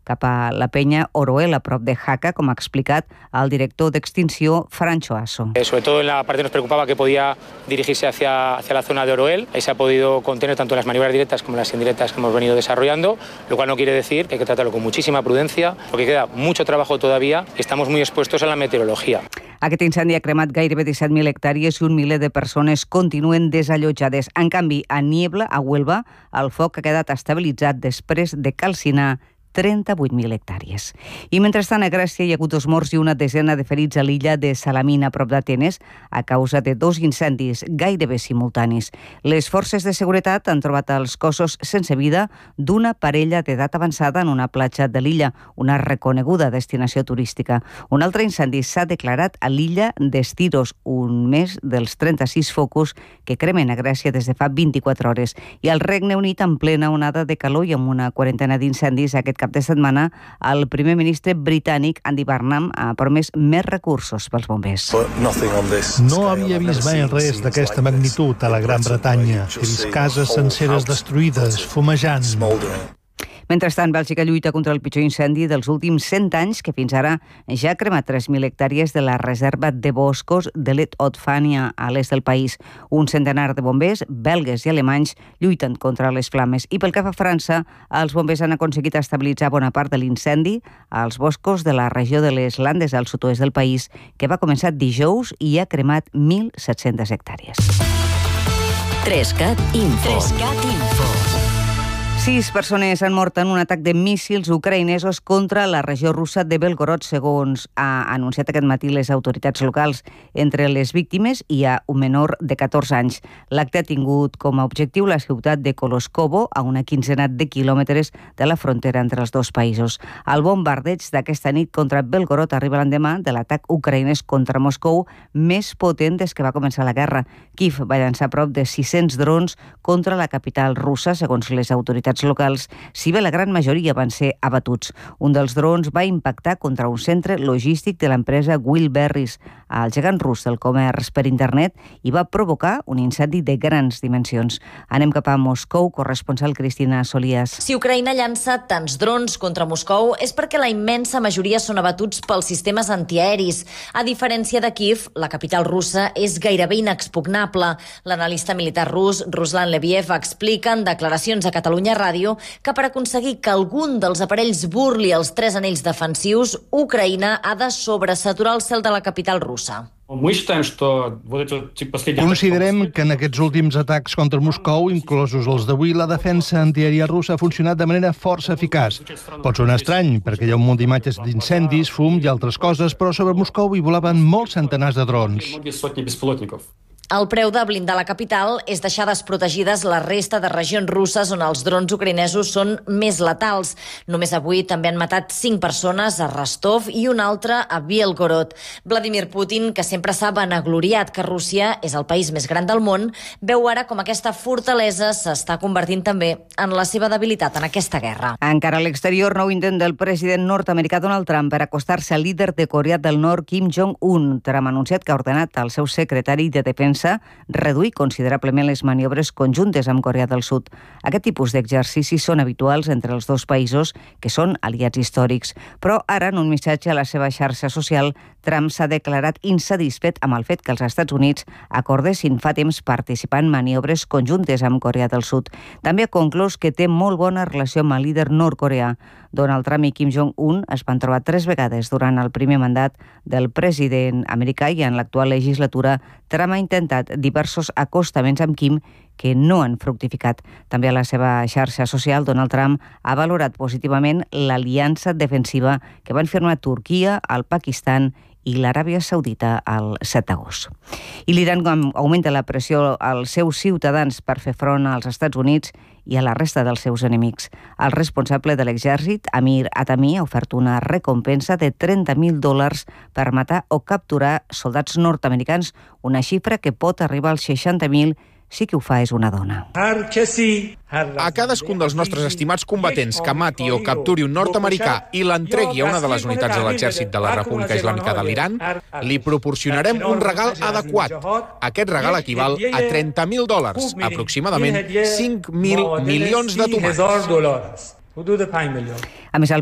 cap a la penya Oroel, a prop de Jaca, com ha explicat el director d'Extinció, Francho Asso. Sobre todo en la parte nos preocupaba que podía dirigirse hacia la zona de Oroel. Ahí se ha podido contener tanto las maniobras directas como las indirectas que hemos venido desarrollando, lo cual no quiere decir que hay que tratarlo con muchísima prudencia, porque queda mucho trabajo todavía y estamos muy expuestos a la meteorología. Aquest incendi ha cremat gairebé 17.000 hectàrees i un miler de persones continuen desallotjades. En canvi, a Niebla, a Huelva, el foc ha quedat estabilitzat després de calcinar 38.000 hectàrees. I mentrestant a Grècia hi ha hagut 2 morts i una desena de ferits a l'illa de Salamina, a prop d'Atenes, a causa de 2 incendis gairebé simultanis. Les forces de seguretat han trobat els cossos sense vida d'una parella d'edat avançada en una platja de l'illa, una reconeguda destinació turística. Un altre incendi s'ha declarat a l'illa d'Estiros, un més dels 36 focus que cremen a Grècia des de fa 24 hores. I al Regne Unit, en plena onada de calor i amb una quarantena d'incendis, aquest cap de setmana, el primer ministre britànic, Andy Burnham, ha promès més recursos pels bombers. No havia vist mai res d'aquesta magnitud a la Gran Bretanya. He vist cases senceres destruïdes, fumejant. Mentrestant, Bèlgica lluita contra el pitjor incendi dels últims 100 anys, que fins ara ja ha cremat 3.000 hectàrees de la reserva de boscos de l'Haute-Fania, a l'est del país. Un centenar de bombers, belgues i alemanys, lluiten contra les flames. I pel que fa a França, els bombers han aconseguit estabilitzar bona part de l'incendi als boscos de la regió de les Landes, al sud-oest del país, que va començar dijous i ha cremat 1.700 hectàrees. 3CAT Info. 6 persones han mort en un atac de míssils ucraïnesos contra la regió russa de Belgorod, segons ha anunciat aquest matí les autoritats locals. Entre les víctimes hi ha un menor de 14 anys. L'acte ha tingut com a objectiu la ciutat de Koloskovo, a una quinzena de quilòmetres de la frontera entre els dos països. El bombardeig d'aquesta nit contra Belgorod arriba l'endemà de l'atac ucraïnès contra Moscou més potent des que va començar la guerra. Kiev va llançar prop de 600 drons contra la capital russa, segons les autoritats locals, si bé la gran majoria van ser abatuts. Un dels drons va impactar contra un centre logístic de l'empresa Wildberries, el gegant rus del comerç per internet, i va provocar un incendi de grans dimensions. Anem cap a Moscou, corresponsal Cristina Solías. Si Ucraïna llança tants drons contra Moscou és perquè la immensa majoria són abatuts pels sistemes antiaeris. A diferència de Kiev, la capital russa és gairebé inexpugnable. L'analista militar rus, Ruslan Leviev, explica en declaracions a Catalunya Ràdio que per aconseguir que algun dels aparells burli els 3 anells defensius, Ucraïna ha de sobresaturar el cel de la capital russa. Considerem que en aquests últims atacs contra Moscou, inclosos els d'avui, la defensa antiaèria russa ha funcionat de manera força eficaç. Pot sonar estrany, perquè hi ha un munt d'imatges d'incendis, fum i altres coses, però sobre Moscou hi volaven molts centenars de drons. El preu de blindar la capital és deixar desprotegides la resta de regions russes on els drons ucraïnesos són més letals. Només avui també han matat 5 persones a Rostov i una altra a Belgorod. Vladimir Putin, que sempre s'ha vanagloriat que Rússia és el país més gran del món, veu ara com aquesta fortalesa s'està convertint també en la seva debilitat en aquesta guerra. Encara a l'exterior, nou intent del president nord-americà Donald Trump per acostar-se al líder de Corea del Nord, Kim Jong-un. Trump ha anunciat que ha ordenat al seu secretari de Defensa reduir considerablement les maniobres conjuntes amb Corea del Sud. Aquest tipus d'exercicis són habituals entre els dos països, que són aliats històrics. Però ara, en un missatge a la seva xarxa social, Trump s'ha declarat insatisfet amb el fet que els Estats Units acordessin fa temps participar en maniobres conjuntes amb Corea del Sud. També ha conclòs que té molt bona relació amb el líder nord-coreà. Donald Trump i Kim Jong-un es van trobar 3 vegades durant el primer mandat del president americà i en l'actual legislatura Trump ha intentat diversos acostaments amb Kim que no han fructificat. També a la seva xarxa social, Donald Trump ha valorat positivament l'aliança defensiva que van firmar Turquia, el Pakistan i l'Aràbia Saudita el 7 d'agost. I l'Iran augmenta la pressió als seus ciutadans per fer front als Estats Units i a la resta dels seus enemics. El responsable de l'exèrcit, Amir Hatami, ha ofert una recompensa de $30.000 per matar o capturar soldats nord-americans, una xifra que pot arribar als 60.000 si qui ho fa és una dona. A cadascun dels nostres estimats combatents que mati o capturi un nord-americà i l'entregui a una de les unitats de l'exèrcit de la República Islàmica de l'Iran, li proporcionarem un regal adequat. Aquest regal equival a $30.000, aproximadament 5.000 milions de tomàquets. A més, el